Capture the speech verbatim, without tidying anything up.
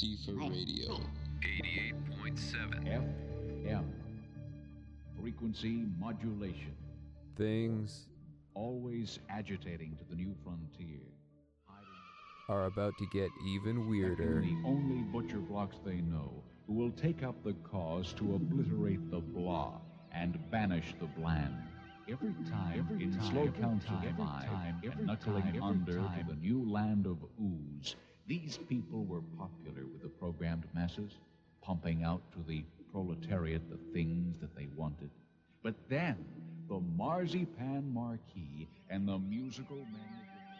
Lucifer Radio. eighty-eight point seven. F M. Frequency modulation. Things Always agitating to the new frontier. are about to get even weirder. The only butcher blocks they know, who will take up the cause to obliterate the blah and banish the bland. Every time, every in time, slow every counts time, of five, time, every knuckling time, under time. to the new land of ooze, these people were popular with the programmed masses, pumping out to the proletariat the things that they wanted. But then, the Marzipan Marquis and the musical man...